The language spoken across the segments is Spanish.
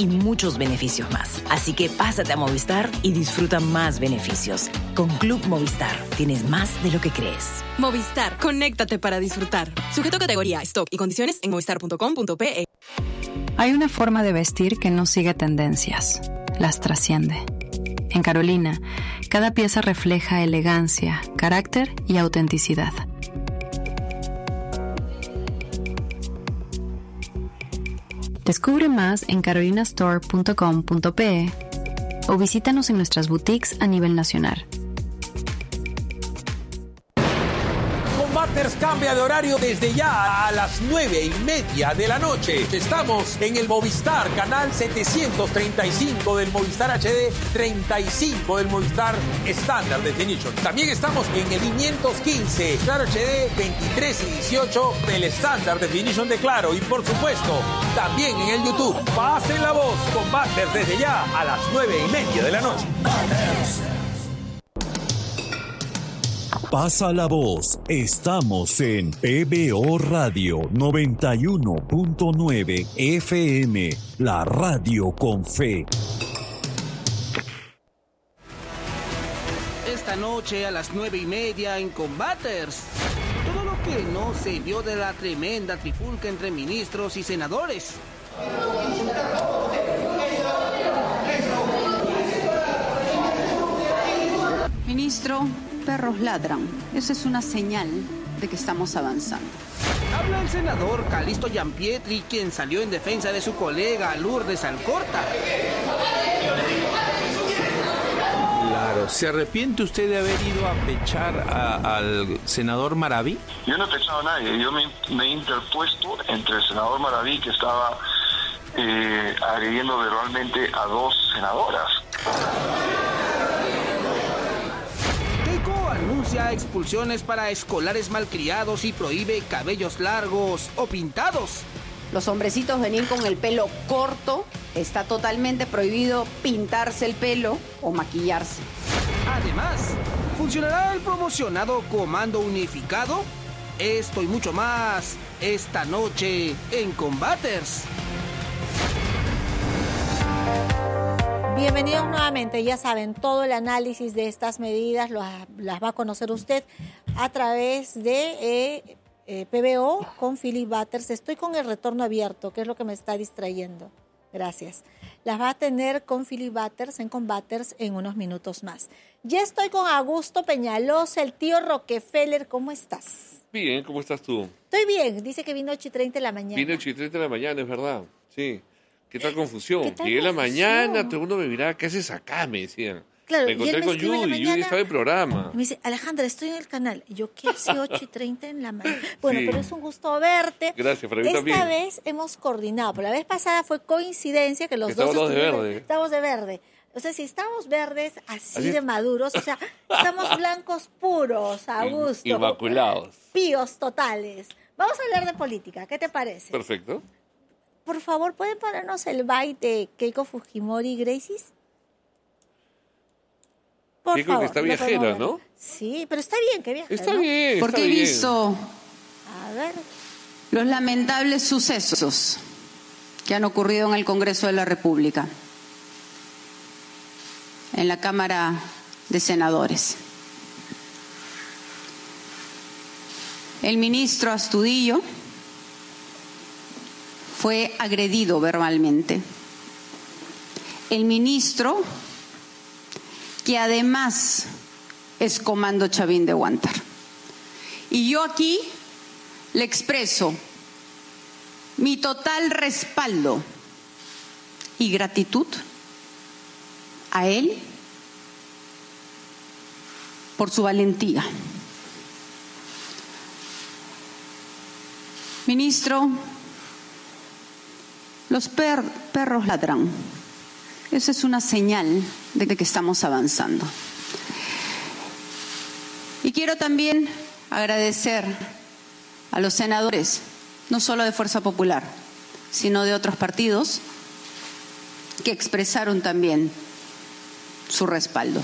y muchos beneficios más. Así que pásate a Movistar y disfruta más beneficios. Con Club Movistar tienes más de lo que crees. Movistar, conéctate para disfrutar. Sujeto a categoría, stock y condiciones en movistar.com.pe. Hay una forma de vestir que no sigue tendencias, las trasciende. En Carolina, cada pieza refleja elegancia, carácter y autenticidad. Descubre más en carolinastore.com.pe o visítanos en nuestras boutiques a nivel nacional. Combaters cambia de horario desde ya a las 9:30 de la noche. Estamos en el Movistar, canal 735 del Movistar HD, 35 del Movistar Standard Definition. También estamos en el 515, Claro HD, 23 y 18 del Standard Definition de Claro. Y por supuesto, también en el YouTube. Pasen la voz, Combaters desde ya a las 9:30 de la noche. Pasa la voz. Estamos en PBO Radio 91.9 FM, la radio con fe. Esta noche a las 9:30 en Combaters. Todo lo que no se vio de la tremenda trifulca entre ministros y senadores. Ministro, perros ladran. Esa es una señal de que estamos avanzando. Habla el senador Calixto Gianpietri, quien salió en defensa de su colega Lourdes Alcorta. Claro, ¿se arrepiente usted de haber ido a pechar al senador Maraví? Yo no he pechado a nadie, yo me he interpuesto entre el senador Maraví, que estaba agrediendo verbalmente a dos senadoras. Anuncia expulsiones para escolares malcriados y prohíbe cabellos largos o pintados. Los hombrecitos venir con el pelo corto, está totalmente prohibido pintarse el pelo o maquillarse. Además, ¿funcionará el promocionado Comando Unificado? Esto y mucho más esta noche en Combaters. Bienvenidos nuevamente, ya saben, todo el análisis de estas medidas las va a conocer usted a través de PBO con Philip Butters. Estoy con el retorno abierto, que es lo que me está distrayendo. Gracias. Las va a tener con Philip Butters en Combaters en unos minutos más. Ya estoy con Augusto Peñalosa, el tío Rockefeller. ¿Cómo estás? Bien, ¿cómo estás tú? Estoy bien, dice que vino 8:30 de la mañana. Vino 8:30 de la mañana, es verdad, sí. ¿Qué tal confusión? Llegué en la mañana, todo el mundo me miraba, ¿qué haces acá? Me decían. Claro, me encontré con Judy estaba en programa. Me dice, Alejandra, estoy en el canal. Y yo, ¿qué hace 8:30 en la mañana? Bueno, sí. Pero es un gusto verte. Gracias, para mí también. Esta vez hemos coordinado, pero la vez pasada fue coincidencia que los dos estamos de verde. O sea, si estamos verdes, así de maduros, o sea, estamos blancos puros, a gusto. Inmaculados. Píos totales. Vamos a hablar de política, ¿qué te parece? Perfecto. Por favor, ¿pueden ponernos el byte de Keiko Fujimori Gracies? Por Keiko favor, que está viajera, ¿no? Sí, pero está bien que viaje, Está ¿no? bien, Porque he visto a ver. los lamentables sucesos que han ocurrido en el Congreso de la República, en la Cámara de Senadores. El ministro Astudillo fue agredido verbalmente. El ministro, que además es Comando Chavín de Huántar. Y yo aquí le expreso mi total respaldo y gratitud a él por su valentía. Ministro, los perros ladran. Esa es una señal de que estamos avanzando. Y quiero también agradecer a los senadores, no solo de Fuerza Popular, sino de otros partidos, que expresaron también su respaldo.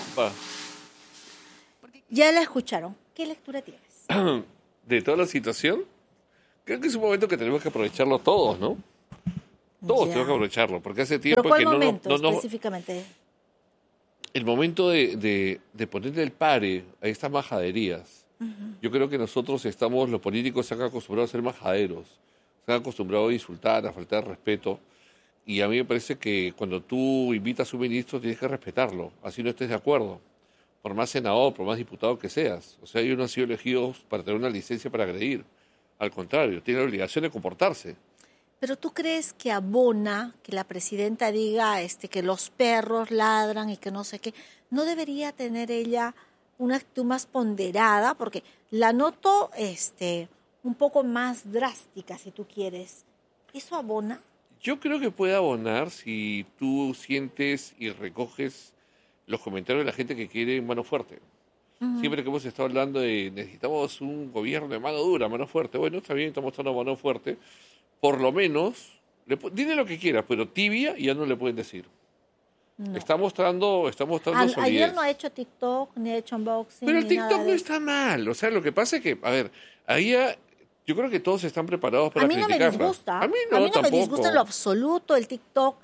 Ya la escucharon. ¿Qué lectura tienes? De toda la situación, creo que es un momento que tenemos que aprovecharlo todos, ¿no? Todos tenemos que aprovecharlo, porque hace tiempo ¿Pero cuál que momento no específicamente? el momento de ponerle el pare a estas majaderías. Yo creo que nosotros los políticos se han acostumbrado a ser majaderos, se han acostumbrado a insultar, a faltar respeto, y a mí me parece que cuando tú invitas a un ministro tienes que respetarlo, así no estés de acuerdo, por más senador, por más diputado que seas. O sea, ellos no han sido elegidos para tener una licencia para agredir, al contrario, tienen la obligación de comportarse. Pero ¿tú crees que abona que la presidenta diga que los perros ladran y que no sé qué? ¿No debería tener ella una actitud más ponderada? Porque la noto un poco más drástica, si tú quieres. ¿Eso abona? Yo creo que puede abonar si tú sientes y recoges los comentarios de la gente que quiere mano fuerte. Siempre que hemos estado hablando de necesitamos un gobierno de mano dura, mano fuerte. Bueno, está bien, estamos mostrando mano fuerte. Por lo menos, dile lo que quieras, pero tibia ya no le pueden decir. No. Está mostrando solidez. Ayer no ha hecho TikTok, ni ha hecho unboxing. Pero el TikTok no de... está mal. O sea, lo que pasa es que, a ver, ahí yo creo que todos están preparados para criticarla. A mí no me disgusta. A mí no me disgusta en lo absoluto el TikTok.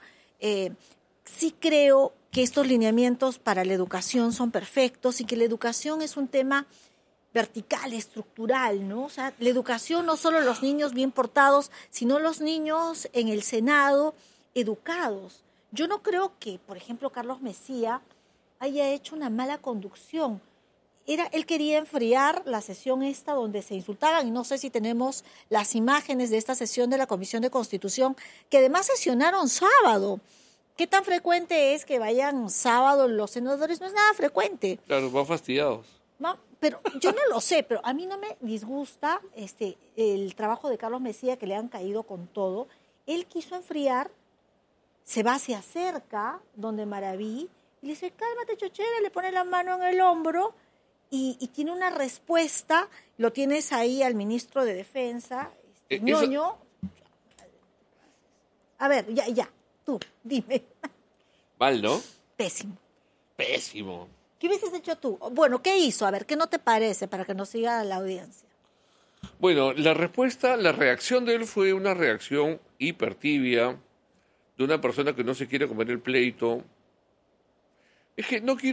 Sí creo que estos lineamientos para la educación son perfectos y que la educación es un tema vertical, estructural, ¿no? O sea, la educación no solo los niños bien portados, sino los niños en el Senado educados. Yo no creo que, por ejemplo, Carlos Mejía haya hecho una mala conducción. Él quería enfriar la sesión esta donde se insultaban, y no sé si tenemos las imágenes de esta sesión de la Comisión de Constitución, que además sesionaron sábado. ¿Qué tan frecuente es que vayan sábado los senadores? No es nada frecuente. Claro, van fastidiados. No, pero yo no lo sé, pero a mí no me disgusta el trabajo de Carlos Mejía, que le han caído con todo. Él quiso enfriar, se acerca donde Maraví y le dice, cálmate, chochera, le pone la mano en el hombro y tiene una respuesta. Lo tienes ahí al ministro de Defensa, Ñoño. A ver, ya, tú, dime. Mal, ¿no? Pésimo. Pésimo. ¿Qué hubieses hecho tú? Bueno, ¿qué hizo? A ver, ¿qué no te parece para que nos siga la audiencia? Bueno, la reacción de él fue una reacción hiper tibia de una persona que no se quiere comer el pleito. Es que no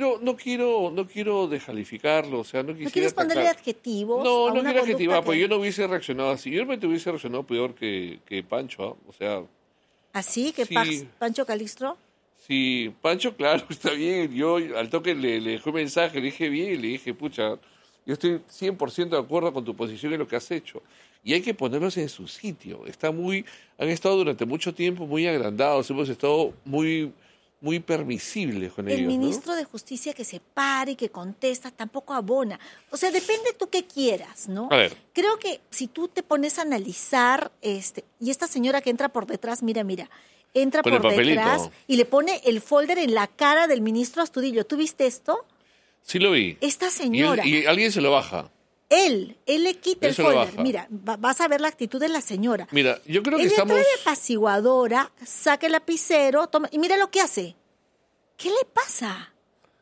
quiero descalificarlo, o sea, no quisiera. ¿No quieres ponerle adjetivos? No quiero adjetivar, pues yo no hubiese reaccionado así. Yo realmente hubiese reaccionado peor que Pancho, ¿eh? O sea. ¿Así? ¿Que sí. Pancho Calixto? Sí, Pancho, claro, está bien. Yo al toque le dejé un mensaje, le dije bien, le dije, pucha, yo estoy 100% de acuerdo con tu posición y lo que has hecho. Y hay que ponerlos en su sitio. Han estado durante mucho tiempo muy agrandados, hemos estado muy permisibles con ellos. El ministro de Justicia que se pare y que contesta tampoco abona. O sea, depende tú qué quieras, ¿no? A ver. Creo que si tú te pones a analizar, y esta señora que entra por detrás, mira, entra con por detrás y le pone el folder en la cara del ministro Astudillo. ¿Tú viste esto? Sí lo vi. Esta señora. Y alguien se lo baja. Él le quita el folder. Mira, vas a ver la actitud de la señora. Mira, yo creo que ella estamos... Ella trae apaciguadora, saca el lapicero, toma, y mira lo que hace. ¿Qué le pasa?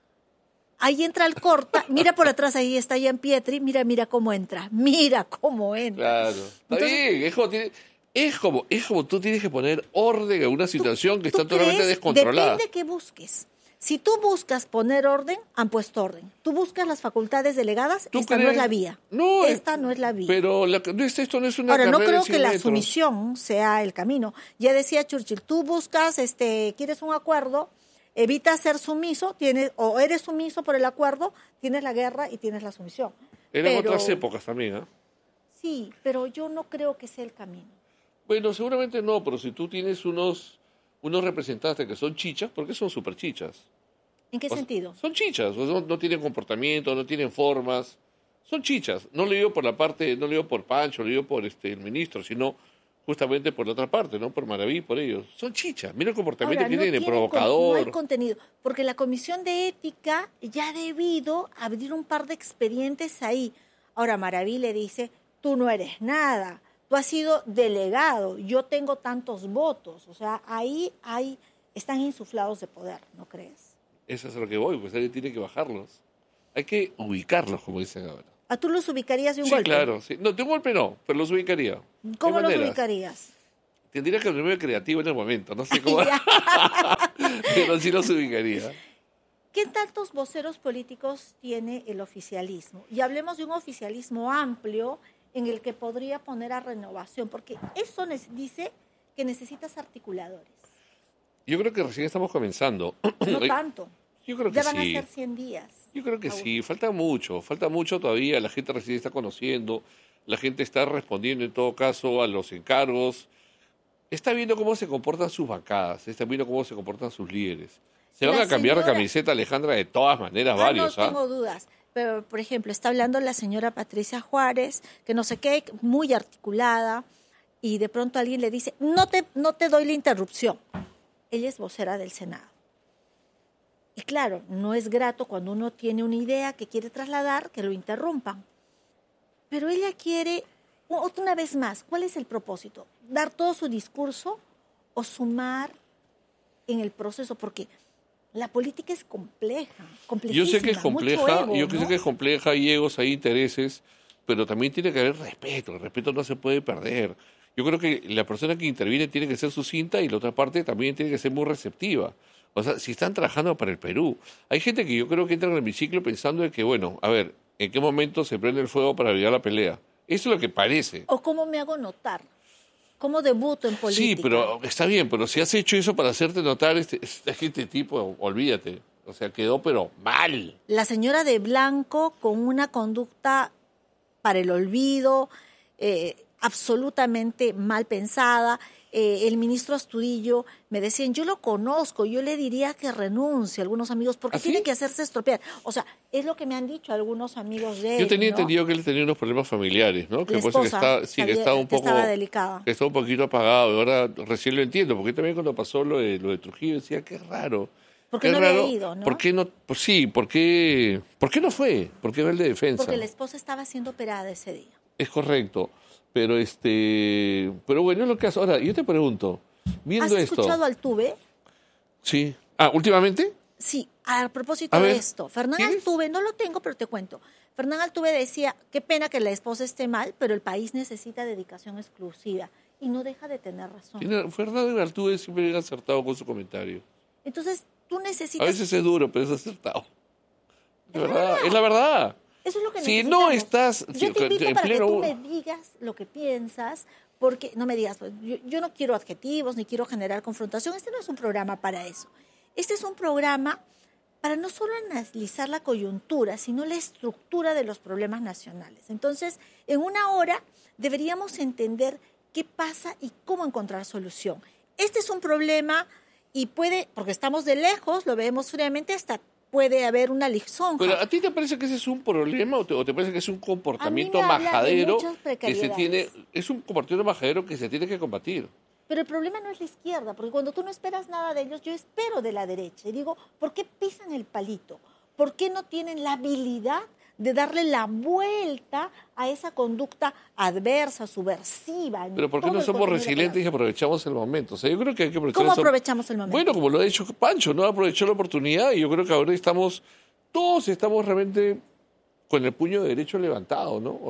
Ahí entra el corta, mira por atrás, ahí está Jean Pietri, mira cómo entra. Claro, está bien, es como tú tienes que poner orden en una situación que está totalmente descontrolada. Depende de qué busques. Si tú buscas poner orden, han puesto orden. Tú buscas las facultades delegadas, esta no es la vía. No, esta no es la vía. Pero esto no es una Ahora, carrera no creo de 100 que la metros. sumisión sea el camino. Ya decía Churchill, tú buscas, quieres un acuerdo, evita ser sumiso, o eres sumiso por el acuerdo, tienes la guerra y tienes la sumisión. Eran otras épocas también, ¿eh? Sí, pero yo no creo que sea el camino. Bueno, seguramente no, pero si tú tienes unos representantes que son chichas, porque son súper chichas. ¿En qué sentido? Son chichas, no tienen comportamiento, no tienen formas, son chichas. No lo digo por Pancho, lo digo por el ministro, sino justamente por la otra parte, ¿no? Por Maraví, por ellos. Son chichas, mira el comportamiento que tienen, provocador. No hay contenido, porque la Comisión de Ética ya ha debido abrir un par de expedientes ahí. Ahora Maraví le dice, tú no eres nada. Tú has sido delegado, yo tengo tantos votos. O sea, ahí están insuflados de poder, ¿no crees? Eso es a lo que voy, pues alguien tiene que bajarlos. Hay que ubicarlos, como dicen ahora. ¿A tú los ubicarías de un golpe? Sí, claro. Sí. No, de un golpe no, pero los ubicaría. ¿Cómo los ubicarías? Tendría que ponerme creativo en el momento, no sé cómo. Pero sí los ubicaría. ¿Qué tantos voceros políticos tiene el oficialismo? Y hablemos de un oficialismo amplio en el que podría poner a Renovación, porque eso dice que necesitas articuladores. Yo creo que recién estamos comenzando. No tanto. Yo creo que ya van sí. a ser 100 días. Yo creo que sí, falta mucho todavía, la gente recién está conociendo, la gente está respondiendo en todo caso a los encargos, está viendo cómo se comportan sus bancadas, está viendo cómo se comportan sus líderes. Se van a cambiar la camiseta, Alejandra, de todas maneras, varios. No tengo dudas. Pero, por ejemplo, está hablando la señora Patricia Juárez, que no sé qué, muy articulada, y de pronto alguien le dice, no te doy la interrupción. Ella es vocera del Senado. Y claro, no es grato cuando uno tiene una idea que quiere trasladar, que lo interrumpan. Pero ella quiere, una vez más, ¿cuál es el propósito? ¿Dar todo su discurso o sumar en el proceso? Porque la política es compleja, complejísima. Yo sé que es compleja, ¿no? sé que es compleja, hay egos, hay intereses, pero también tiene que haber respeto. El respeto no se puede perder. Yo creo que la persona que interviene tiene que ser sucinta y la otra parte también tiene que ser muy receptiva. O sea, si están trabajando para el Perú. Hay gente que yo creo que entra en el hemiciclo pensando de que, bueno, a ver, ¿en qué momento se prende el fuego para evitar la pelea? Eso es lo que parece. ¿O cómo me hago notar? ¿Cómo debuto en política? Sí, pero está bien, pero si has hecho eso para hacerte notar, este tipo, olvídate. O sea, quedó pero mal. La señora de blanco con una conducta para el olvido, absolutamente mal pensada. El ministro Astudillo me decían, yo lo conozco, yo le diría que renuncie a algunos amigos porque tiene que hacerse estropear. O sea, es lo que me han dicho algunos amigos de él. Yo tenía entendido que él tenía unos problemas familiares, ¿no? Que estaba un poco, estaba delicada. Que estaba un poquito apagado. Y ahora recién lo entiendo, porque también cuando pasó lo de Trujillo decía, qué raro. Porque no había ido, ¿no? ¿Por qué no? Pues sí, ¿por qué no fue? ¿Por qué va el de defensa? Porque la esposa estaba siendo operada ese día. Es correcto. Pero bueno, es lo que hace. Ahora, yo te pregunto, viendo ¿Has esto. ¿Has escuchado Altuve? Sí. ¿Últimamente? Sí, a propósito de esto. Fernán Altuve, no lo tengo, pero te cuento. Fernán Altuve decía, qué pena que la esposa esté mal, pero el país necesita dedicación exclusiva. Y no deja de tener razón. Fernán Altuve siempre ha acertado con su comentario. Entonces, tú necesitas... A veces es duro, pero es acertado. Es la verdad. Eso es lo que si necesitamos. No estás... Yo te invito para que tú me digas lo que piensas, porque no me digas, pues, yo no quiero adjetivos, ni quiero generar confrontación. Este no es un programa para eso. Este es un programa para no solo analizar la coyuntura, sino la estructura de los problemas nacionales. Entonces, en una hora deberíamos entender qué pasa y cómo encontrar solución. Este es un problema y porque estamos de lejos, lo vemos fríamente, hasta puede haber una lisonja. Pero ¿a ti te parece que ese es un problema o te parece que es un comportamiento majadero que se tiene, es un comportamiento majadero que se tiene que combatir? Pero el problema no es la izquierda, porque cuando tú no esperas nada de ellos, yo espero de la derecha. Y digo, ¿por qué pisan el palito? ¿Por qué no tienen la habilidad de darle la vuelta a esa conducta adversa, subversiva? Pero ¿por qué no somos resilientes y aprovechamos el momento? O sea, yo creo que hay que aprovechar. ¿Cómo aprovechamos el momento? Bueno, como lo ha dicho Pancho, ¿no? Aprovechó la oportunidad y yo creo que ahora todos estamos realmente con el puño derecho levantado, ¿no?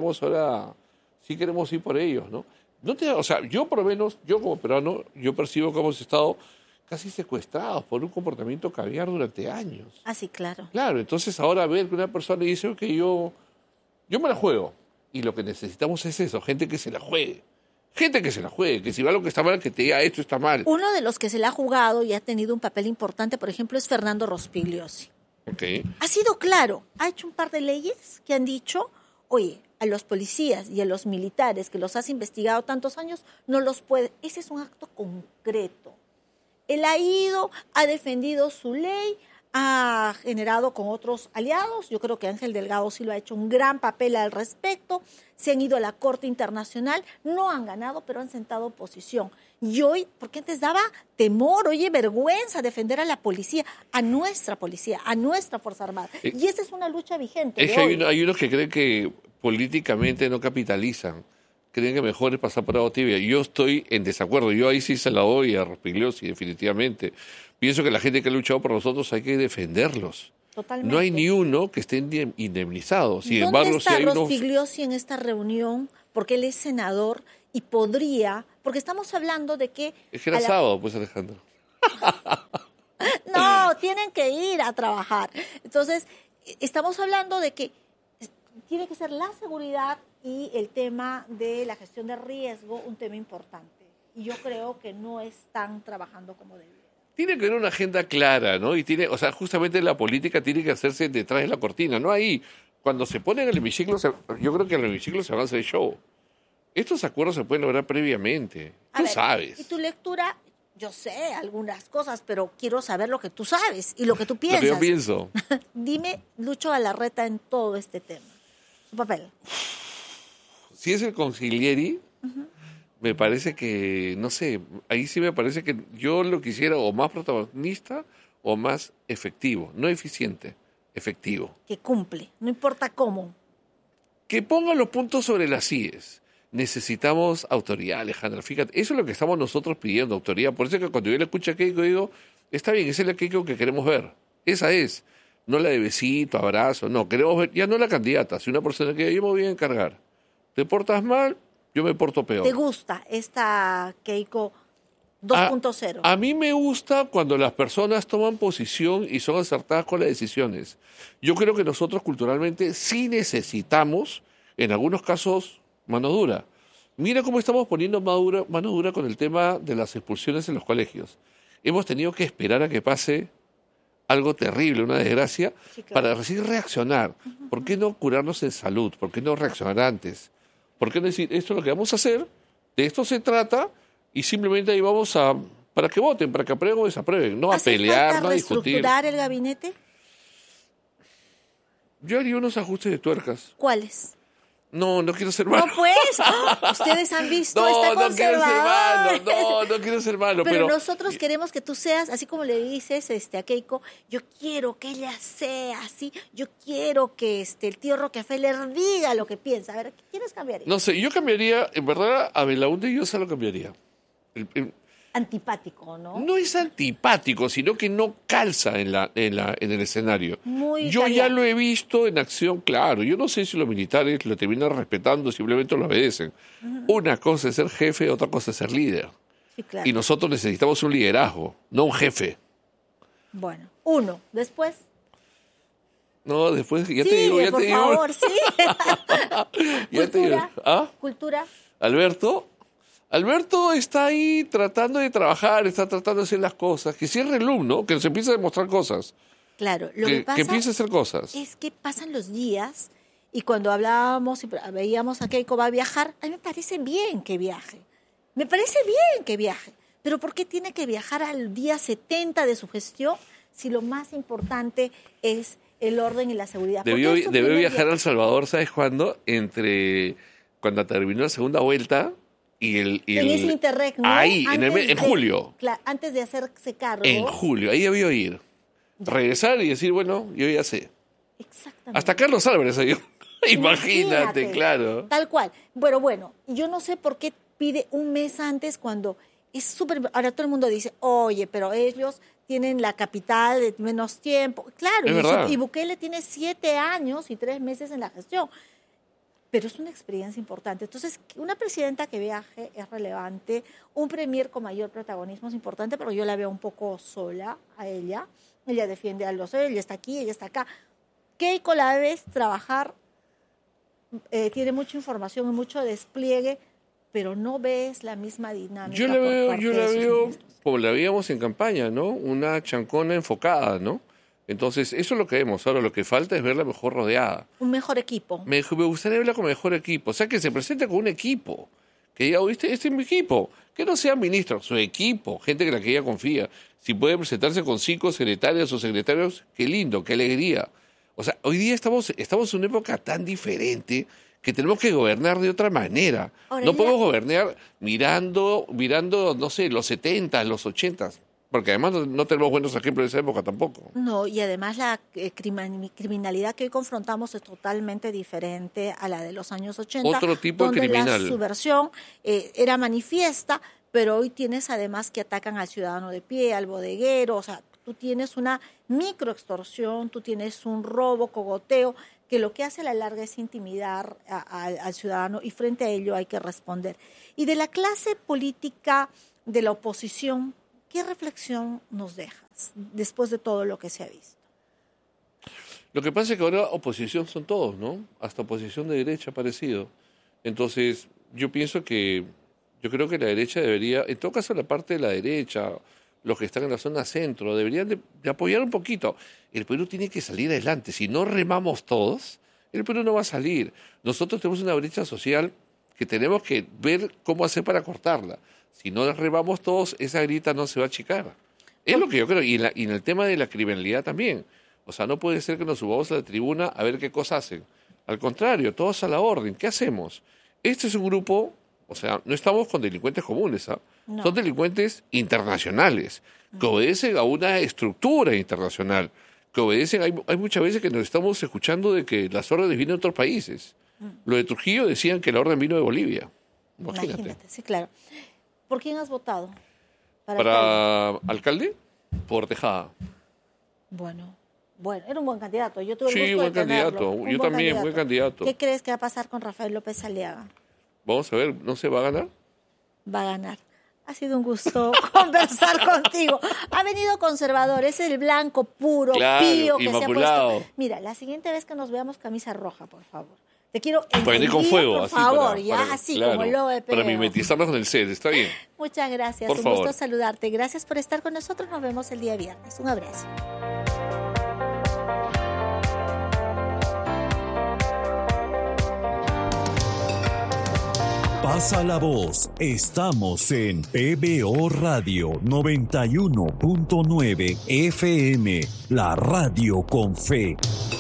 Sí queremos ir por ellos, ¿no? O sea, yo por lo menos, yo como peruano, yo percibo que hemos estado casi secuestrados por un comportamiento caviar durante años. Ah, sí, claro. Claro, entonces ahora ver que una persona dice, ok, yo me la juego. Y lo que necesitamos es eso, gente que se la juegue. Gente que se la juegue, que si va lo que está mal, que te diga esto está mal. Uno de los que se la ha jugado y ha tenido un papel importante, por ejemplo, es Fernando Rospigliosi. Okay. Ha sido claro, ha hecho un par de leyes que han dicho, oye, a los policías y a los militares que los has investigado tantos años, no los puede. Ese es un acto concreto. Él ha ido, ha defendido su ley, ha generado con otros aliados. Yo creo que Ángel Delgado sí lo ha hecho un gran papel al respecto. Se han ido a la Corte Internacional, no han ganado, pero han sentado posición. Y hoy, porque antes daba temor, vergüenza defender a la policía, a nuestra Fuerza Armada. Y esa es una lucha vigente. Es que hay unos que creen que políticamente no capitalizan. Creen que mejor es pasar por agua tibia. Yo estoy en desacuerdo. Yo ahí sí se la doy a Rospigliosi, definitivamente. Pienso que la gente que ha luchado por nosotros hay que defenderlos. Totalmente. No hay ni uno que esté indemnizado. Sin ¿Dónde embargo, está si hay Rospigliosi en esta reunión porque él es senador y podría, porque estamos hablando de que... Es que era sábado, pues, Alejandro. No, tienen que ir a trabajar. Entonces, estamos hablando de que tiene que ser la seguridad y el tema de la gestión de riesgo un tema importante. Y yo creo que no están trabajando como deberían. Tiene que haber una agenda clara, ¿no? Y tiene, o sea, justamente la política tiene que hacerse detrás de la cortina, no ahí. Cuando se ponen en el hemiciclo, yo creo que en el hemiciclo se va a hacer show. Estos acuerdos se pueden lograr previamente. Tú sabes. Y tu lectura, yo sé algunas cosas, pero quiero saber lo que tú sabes y lo que tú piensas. Lo que yo pienso. Dime, Lucho Galarreta, en todo este tema. Su papel. Si es el consiglieri, me parece que, no sé, ahí sí me parece que yo lo quisiera o más protagonista o más efectivo. No eficiente, efectivo. Que cumple, no importa cómo. Que ponga los puntos sobre las IES. Necesitamos autoridad, Alejandra. Fíjate, eso es lo que estamos nosotros pidiendo, autoridad. Por eso es que cuando yo le escucho a Keiko, digo, está bien, esa es la Keiko que queremos ver. Esa es. No la de besito, abrazo, no. Queremos ver, ya no la candidata, sino una persona que yo me voy a encargar. Te portas mal, yo me porto peor. ¿Te gusta esta Keiko 2.0? A mí me gusta cuando las personas toman posición y son acertadas con las decisiones. Yo creo que nosotros culturalmente sí necesitamos, en algunos casos, mano dura. Mira cómo estamos poniendo mano dura con el tema de las expulsiones en los colegios. Hemos tenido que esperar a que pase algo terrible, una desgracia, sí, claro, para recién reaccionar. ¿Por qué no curarnos en salud? ¿Por qué no reaccionar antes? ¿Por qué no decir, esto es lo que vamos a hacer, de esto se trata, y simplemente ahí vamos a, para que voten, para que aprueben o desaprueben, no a pelear, no a discutir? ¿Reestructurar el gabinete? Yo haría unos ajustes de tuercas. ¿Cuáles? No quiero ser malo. No, pues, ustedes han visto, está conservador. No quiero ser malo. Pero nosotros queremos que tú seas, así como le dices a Keiko, yo quiero que ella sea así, yo quiero que el tío Rockefeller diga lo que piensa. A ver, ¿qué quieres cambiar? No sé, yo cambiaría, en verdad, a Belaúnde yo se lo cambiaría. Antipático, ¿no? No es antipático, sino que no calza en el escenario. Muy yo italiano. ya lo he visto en acción, claro. Yo no sé si los militares lo terminan respetando, simplemente lo obedecen. Una cosa es ser jefe, otra cosa es ser líder. Sí, claro. Y nosotros necesitamos un liderazgo, no un jefe. Bueno, uno. Después. No, después, ya te digo. Por favor, sí. Ya te digo. ¿Ah? Cultura. Alberto está ahí tratando de trabajar, está tratando de hacer las cosas. Que cierre el loom, ¿no? Que se empiece a demostrar cosas. Claro, lo que pasa que empiece a hacer cosas. Es que pasan los días y cuando hablábamos y veíamos a Keiko va a viajar, a mí me parece bien que viaje. Me parece bien que viaje. Pero ¿por qué tiene que viajar al día 70 de su gestión si lo más importante es el orden y la seguridad? Debió viajar a El Salvador, ¿sabes cuándo? Cuando terminó la segunda vuelta. En ese interreg, ¿no? Ahí, en julio. Antes de hacerse cargo. En julio, ahí debió ir. Regresar y decir, bueno, yo ya sé. Exactamente. Hasta Carlos Álvarez se dio. Imagínate, claro. Tal cual. Bueno, yo no sé por qué pide un mes antes cuando es súper... Ahora todo el mundo dice, oye, pero ellos tienen la capital de menos tiempo. Claro, y Bukele tiene 7 años y 3 meses en la gestión. Pero es una experiencia importante. Entonces, una presidenta que viaje es relevante, un premier con mayor protagonismo es importante, pero yo la veo un poco sola a ella. Ella defiende a ella está aquí, ella está acá. Keiko la ves trabajar, tiene mucha información y mucho despliegue, pero no ves la misma dinámica. Yo la veo como la veíamos en campaña, ¿no? Una chancona enfocada, ¿no? Entonces, eso es lo que vemos. Ahora, lo que falta es verla mejor rodeada. Un mejor equipo. Me gustaría verla con mejor equipo. O sea, que se presente con un equipo. Que diga, este es mi equipo. Que no sea ministro, su equipo. Gente en la que ella confía. Si puede presentarse con 5 secretarias o secretarios, qué lindo, qué alegría. O sea, hoy día estamos en una época tan diferente que tenemos que gobernar de otra manera. Ahora, no podemos gobernar mirando, no sé, los 70, los 80. Porque además no tenemos buenos ejemplos de esa época tampoco. No, y además la criminalidad que hoy confrontamos es totalmente diferente a la de los años 80. Otro tipo de criminal. Donde la subversión era manifiesta, pero hoy tienes además que atacan al ciudadano de pie, al bodeguero. O sea, tú tienes una microextorsión, tú tienes un robo, cogoteo, que lo que hace a la larga es intimidar al ciudadano y frente a ello hay que responder. Y de la clase política de la oposición, ¿qué reflexión nos dejas después de todo lo que se ha visto? Lo que pasa es que ahora oposición son todos, ¿no? Hasta oposición de derecha ha aparecido. Entonces, yo creo que la derecha debería, en todo caso la parte de la derecha, los que están en la zona centro, deberían de apoyar un poquito. El Perú tiene que salir adelante. Si no remamos todos, el Perú no va a salir. Nosotros tenemos una brecha social que tenemos que ver cómo hacer para cortarla. Si no remamos todos, esa grieta no se va a achicar. Es lo que yo creo. Y en el tema de la criminalidad también. O sea, no puede ser que nos subamos a la tribuna a ver qué cosas hacen. Al contrario, todos a la orden. ¿Qué hacemos? Este es un grupo, o sea, no estamos con delincuentes comunes, ¿ah? No. Son delincuentes internacionales, que obedecen a una estructura internacional, que obedecen, hay muchas veces que nos estamos escuchando de que las órdenes vienen de otros países. Lo de Trujillo decían que la orden vino de Bolivia. Imagínate. Sí, claro. ¿Por quién has votado? ¿Para alcalde? Por Tejada. Bueno, era un buen candidato. Yo tuve el gusto de buen candidato. Yo también, buen candidato. ¿Qué crees que va a pasar con Rafael López Aliaga? Vamos a ver, ¿no se va a ganar? Va a ganar. Ha sido un gusto conversar contigo. Ha venido conservador, es el blanco puro, claro, pío que inmaculado. Se ha puesto. Mira, la siguiente vez que nos veamos, camisa roja, por favor. Te quiero venir con fuego, por así favor, para, así claro, como el logo de PBO. Para mimetizarnos con el set, está bien. Muchas gracias, por un favor. gusto saludarte. Gracias por estar con nosotros, nos vemos el día viernes. Un abrazo. Pasa la voz, estamos en PBO Radio 91.9 FM, la radio con fe.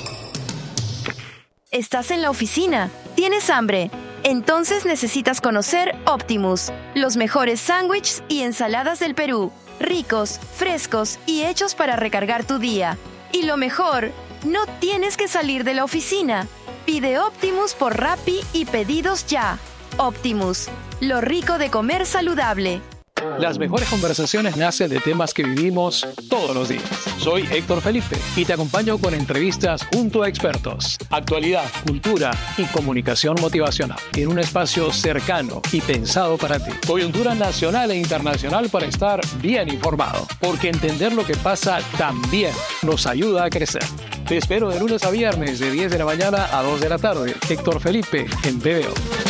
¿Estás en la oficina? ¿Tienes hambre? Entonces necesitas conocer Optimus, los mejores sándwiches y ensaladas del Perú, ricos, frescos y hechos para recargar tu día. Y lo mejor, no tienes que salir de la oficina. Pide Optimus por Rappi y pedidos ya. Optimus, lo rico de comer saludable. Las mejores conversaciones nacen de temas que vivimos todos los días. Soy Héctor Felipe y te acompaño con entrevistas junto a expertos, actualidad, cultura y comunicación motivacional en un espacio cercano y pensado para ti. Coyuntura nacional e internacional para estar bien informado, porque entender lo que pasa también nos ayuda a crecer. Te espero de lunes a viernes de 10 de la mañana a 2 de la tarde. Héctor Felipe en PBO.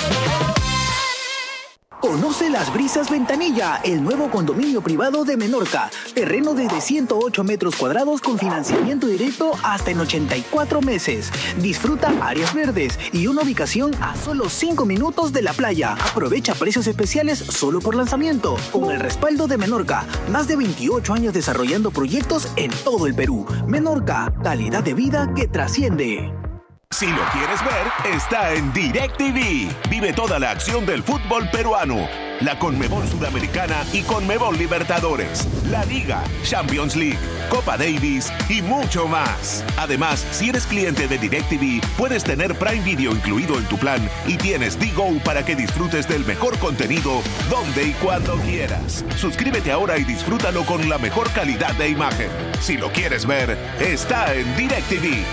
Conoce Las Brisas Ventanilla, el nuevo condominio privado de Menorca. Terreno desde 108 metros cuadrados con financiamiento directo hasta en 84 meses. Disfruta áreas verdes y una ubicación a solo 5 minutos de la playa. Aprovecha precios especiales solo por lanzamiento. Con el respaldo de Menorca, más de 28 años desarrollando proyectos en todo el Perú. Menorca, calidad de vida que trasciende. Si lo quieres ver, está en DirecTV. Vive toda la acción del fútbol peruano, la Conmebol Sudamericana y Conmebol Libertadores, la Liga, Champions League, Copa Davis y mucho más. Además, si eres cliente de DirecTV, puedes tener Prime Video incluido en tu plan y tienes D-Go para que disfrutes del mejor contenido donde y cuando quieras. Suscríbete ahora y disfrútalo con la mejor calidad de imagen. Si lo quieres ver, está en DirecTV.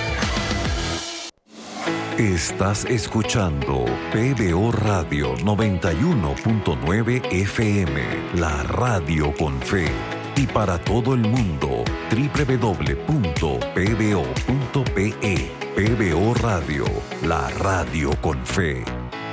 Estás escuchando PBO Radio 91.9 FM, la radio con fe. Y para todo el mundo, www.pbo.pe. PBO Radio, la radio con fe.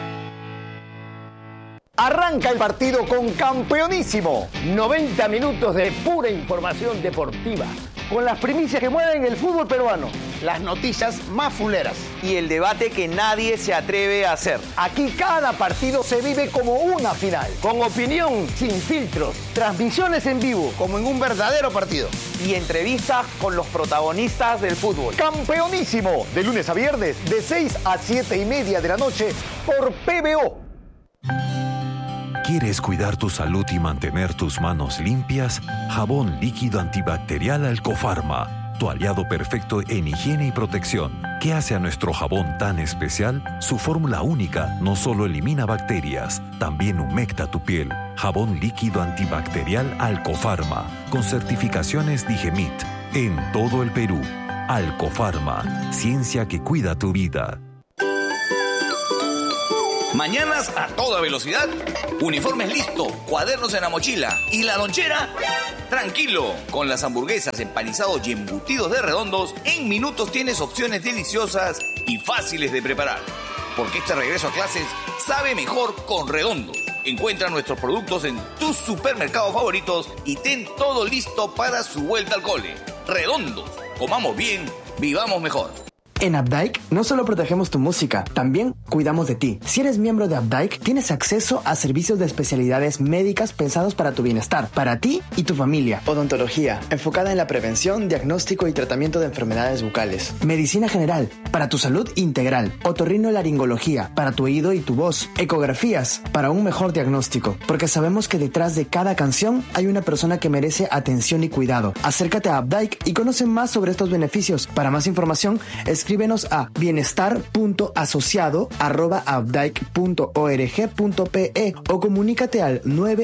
Arranca el partido con Campeonísimo. 90 minutos de pura información deportiva, con las primicias que mueven el fútbol peruano, las noticias más fuleras y el debate que nadie se atreve a hacer. Aquí cada partido se vive como una final, con opinión sin filtros, transmisiones en vivo como en un verdadero partido y entrevistas con los protagonistas del fútbol. Campeonísimo, de lunes a viernes de 6 a 7:30 de la noche por PBO. ¿Quieres cuidar tu salud y mantener tus manos limpias? Jabón líquido antibacterial Alcofarma, tu aliado perfecto en higiene y protección. ¿Qué hace a nuestro jabón tan especial? Su fórmula única no solo elimina bacterias, también humecta tu piel. Jabón líquido antibacterial Alcofarma, con certificaciones Digemit, en todo el Perú. Alcofarma, ciencia que cuida tu vida. Mañanas a toda velocidad, uniformes listos, cuadernos en la mochila y la lonchera. Tranquilo, con las hamburguesas, empanizados y embutidos de Redondos, en minutos tienes opciones deliciosas y fáciles de preparar. Porque este regreso a clases sabe mejor con Redondos. Encuentra nuestros productos en tus supermercados favoritos y ten todo listo para su vuelta al cole. Redondos, comamos bien, vivamos mejor. En Updike no solo protegemos tu música, también cuidamos de ti. Si eres miembro de Updike, tienes acceso a servicios de especialidades médicas pensados para tu bienestar, para ti y tu familia. Odontología, enfocada en la prevención, diagnóstico y tratamiento de enfermedades bucales. Medicina general, para tu salud integral. Otorrinolaringología, para tu oído y tu voz. Ecografías, para un mejor diagnóstico. Porque sabemos que detrás de cada canción hay una persona que merece atención y cuidado. Acércate a Updike y conoce más sobre estos beneficios. Para más información, escríbenos a bienestar.asociado@updike.org.pe o comunícate al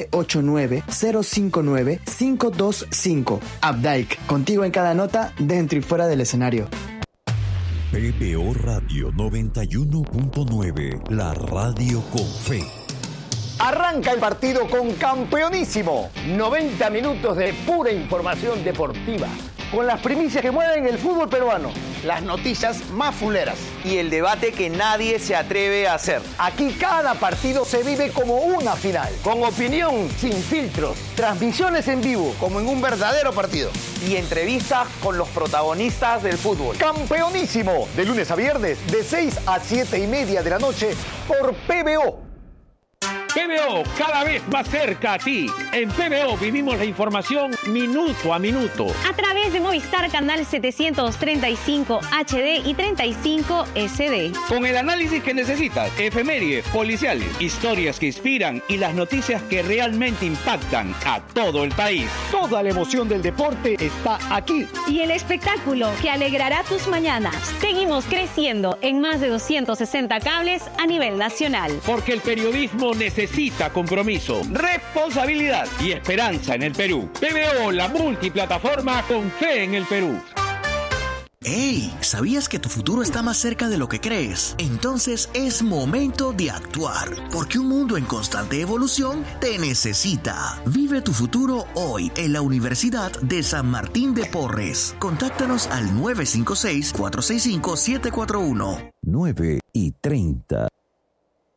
989-059-525. Updike, contigo en cada nota, dentro y fuera del escenario. PBO Radio 91.9, la radio con fe. Arranca el partido con Campeonísimo. 90 minutos de pura información deportiva, con las primicias que mueven el fútbol peruano, las noticias más fuleras y el debate que nadie se atreve a hacer. Aquí cada partido se vive como una final, con opinión sin filtros, transmisiones en vivo como en un verdadero partido y entrevistas con los protagonistas del fútbol. Campeonísimo, de lunes a viernes, de 6 a 7:30 de la noche por PBO. PBO, cada vez más cerca a ti. En PBO vivimos la información minuto a minuto. A través de Movistar Canal 735 HD y 35 SD. Con el análisis que necesitas, efemérides, policiales, historias que inspiran y las noticias que realmente impactan a todo el país. Toda la emoción del deporte está aquí. Y el espectáculo que alegrará tus mañanas. Seguimos creciendo en más de 260 cables a nivel nacional. Porque el periodismo necesita compromiso, responsabilidad y esperanza en el Perú. PBO, la multiplataforma con fe en el Perú. ¡Hey! ¿Sabías que tu futuro está más cerca de lo que crees? Entonces es momento de actuar, porque un mundo en constante evolución te necesita. Vive tu futuro hoy en la Universidad de San Martín de Porres. Contáctanos al 956-465-741. 9:30.